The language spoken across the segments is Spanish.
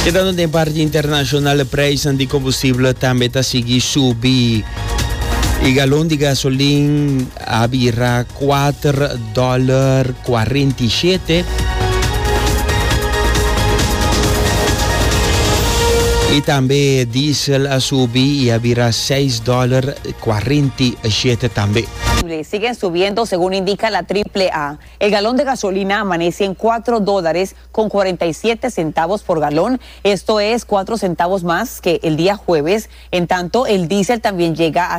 Quedando em parte internacional, o preço de combustível também está seguindo subir. E galão de gasolina abrirá $4,47. E também diesel a subir y abrirá $6,47 también. Siguen subiendo según indica la AAA. El galón de gasolina amanece en $4.47 por galón. Esto es 4 centavos más que el día jueves. En tanto, el diésel también llega a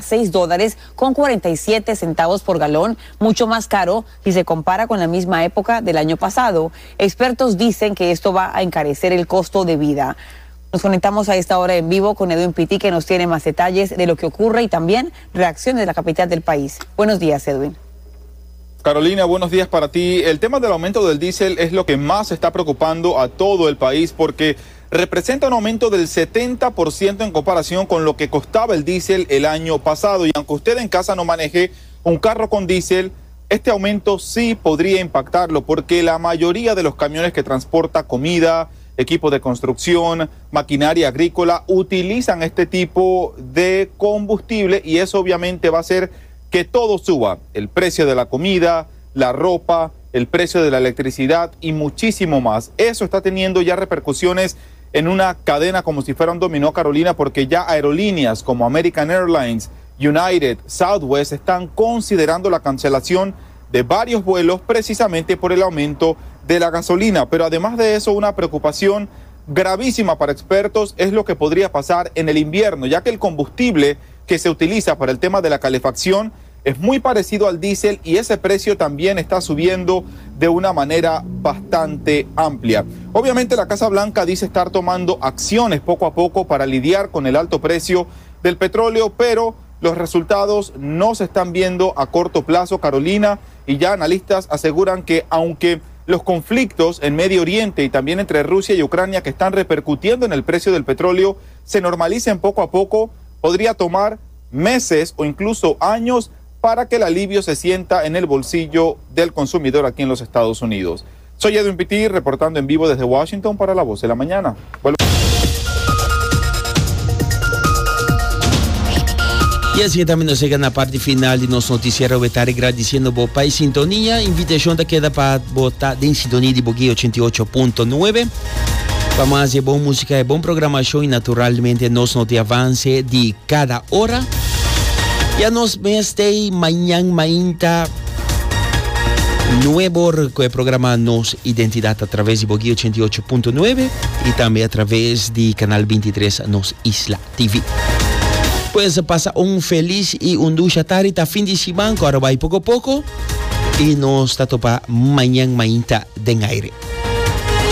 $6.47 por galón, mucho más caro si se compara con la misma época del año pasado. Expertos dicen que esto va a encarecer el costo de vida. Nos conectamos a esta hora en vivo con Edwin Pitti, que nos tiene más detalles de lo que ocurre y también reacciones de la capital del país. Buenos días, Edwin. Carolina, buenos días para ti. El tema del aumento del diésel es lo que más está preocupando a todo el país porque representa un aumento del 70% en comparación con lo que costaba el diésel el año pasado. Y aunque usted en casa no maneje un carro con diésel, este aumento sí podría impactarlo porque la mayoría de los camiones que transporta comida, equipos de construcción, maquinaria agrícola, utilizan este tipo de combustible y eso obviamente va a hacer que todo suba. El precio de la comida, la ropa, el precio de la electricidad y muchísimo más. Eso está teniendo ya repercusiones en una cadena como si fuera un dominó, Carolina, porque ya aerolíneas como American Airlines, United, Southwest están considerando la cancelación de varios vuelos precisamente por el aumento de la gasolina. Pero además de eso, una preocupación gravísima para expertos es lo que podría pasar en el invierno, ya que el combustible que se utiliza para el tema de la calefacción es muy parecido al diésel y ese precio también está subiendo de una manera bastante amplia. Obviamente la Casa Blanca dice estar tomando acciones poco a poco para lidiar con el alto precio del petróleo, pero los resultados no se están viendo a corto plazo, Carolina, y ya analistas aseguran que aunque los conflictos en Medio Oriente y también entre Rusia y Ucrania que están repercutiendo en el precio del petróleo se normalicen poco a poco, podría tomar meses o incluso años para que el alivio se sienta en el bolsillo del consumidor aquí en los Estados Unidos. Soy Edwin Pitti, reportando en vivo desde Washington para La Voz de la Mañana. E assim também nós chegamos na parte final de nosso noticiário. Eu estou agradecendo o pai sintonia. Invitação da queda para botar em sintonia de Boguei 88.9. Para mais é boa música, é boa programação e naturalmente nós não te avance de cada hora. E a nós mestre amanhã mainta nuevo que programa Nos Identidade através de Boguei 88.9 e também através de canal 23 Nos Isla TV. Pues pasa un feliz y un dulce tarde, fin de semana, ahora va poco a poco y nos está topa mañana de aire.